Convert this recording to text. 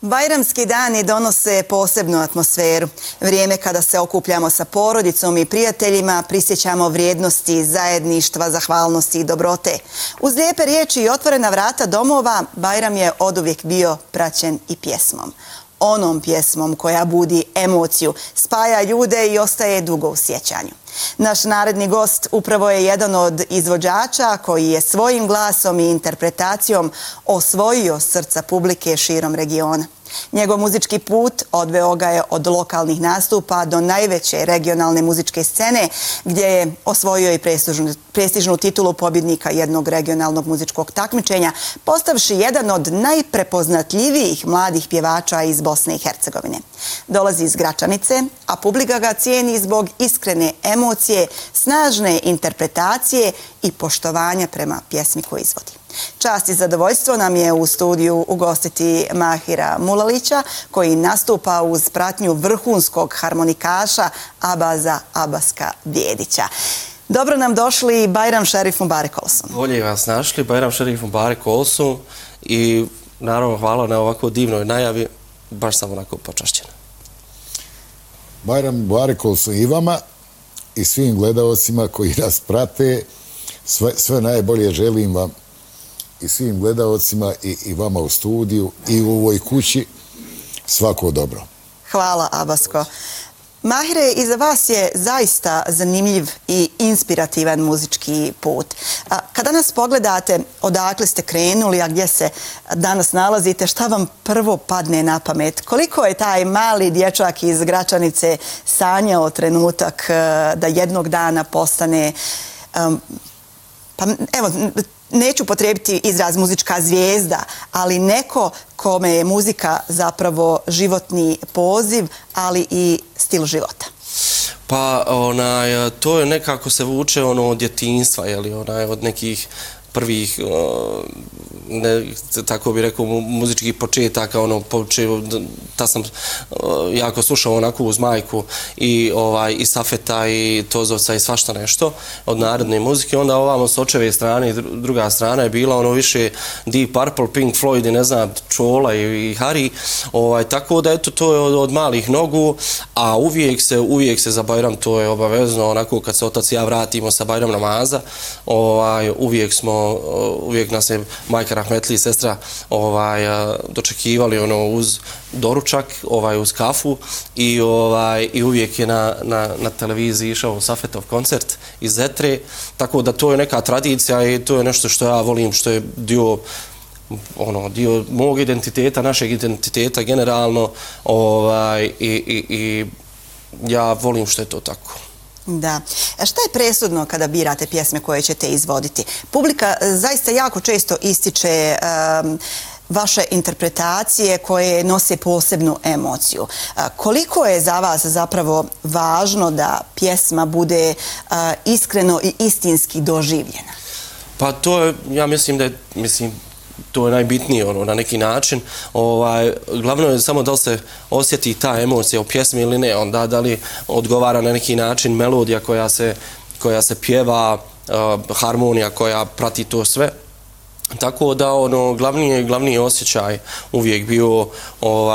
Bajramski dani donose posebnu atmosferu. Vrijeme kada se okupljamo sa porodicom i prijateljima, prisjećamo vrijednosti, zajedništva, zahvalnosti i dobrote. Uz lijepe riječi i otvorena vrata domova, Bajram je oduvijek bio praćen i pjesmom. Onom pjesmom koja budi emociju, spaja ljude i ostaje dugo u sjećanju. Naš naredni gost upravo je jedan od izvođača koji je svojim glasom i interpretacijom osvojio srca publike širom regiona. Njegov muzički put odveo ga je od lokalnih nastupa do najveće regionalne muzičke scene, gdje je osvojio i prestižnu titulu pobjednika jednog regionalnog muzičkog takmičenja, postavši jedan od najprepoznatljivijih mladih pjevača iz Bosne i Hercegovine. Dolazi iz Gračanice, a publika ga cijeni zbog iskrene emocije, snažne interpretacije i poštovanja prema pjesmi koju izvodi. Čast i zadovoljstvo nam je u studiju ugostiti Mahira Mulalića, koji nastupa uz pratnju vrhunskog harmonikaša Abaza Abaska Bijedića. Dobro nam došli, Bajram Šerif Mubarek olsun. Bolje vas našli, Bajram Šerif Mubarek olsun, i naravno hvala na ovako divnoj najavi, baš sam onako počašćen. Bajram Mubarek olsun i vama i svim gledalcima koji nas prate. Sve najbolje želim vam i svim gledalcima i vama u studiju i u ovoj kući. Svako dobro. Hvala, Abasko. Mahire, iza vas je zaista zanimljiv i inspirativan muzički put. Kada nas pogledate, odakle ste krenuli, a gdje se danas nalazite, šta vam prvo padne na pamet? Koliko je taj mali dječak iz Gračanice sanjao trenutak da jednog dana postane, pa evo, neću potrebiti izraz muzička zvijezda, ali neko kome je muzika zapravo životni poziv, ali i stil života? Pa to je nekako se vuče od djetinjstva, od nekih prvih, tako bih rekao, muzičkih početaka, ta sam jako slušao onako uz majku i Safeta i Tozovca i svašta nešto od narodne muzike. Onda ovamo s očeve strane i druga strana je bila više Deep Purple, Pink Floyd i ne znam, Čola i Hari. Tako da eto, to je od malih nogu, a uvijek se za Bajram, to je obavezno, onako kad se otac i ja vratimo sa Bajram namaza, uvijek nas je majka rahmetli i sestra dočekivali uz doručak, uz kafu i uvijek je na televiziji išao Safetov koncert iz Zetre, tako da to je neka tradicija i to je nešto što ja volim, što je dio mog identiteta, našeg identiteta generalno, i ja volim što je to tako. Da. Šta je presudno kada birate pjesme koje ćete izvoditi? Publika zaista jako često ističe vaše interpretacije koje nose posebnu emociju. Koliko je za vas zapravo važno da pjesma bude iskreno i istinski doživljena? Pa to je, ja mislim da je, to je najbitnije na neki način. Glavno je samo da li se osjeti ta emocija u pjesmi ili ne, onda da li odgovara na neki način melodija koja se pjeva, harmonija koja prati to sve. Tako da glavni je osjećaj uvijek bio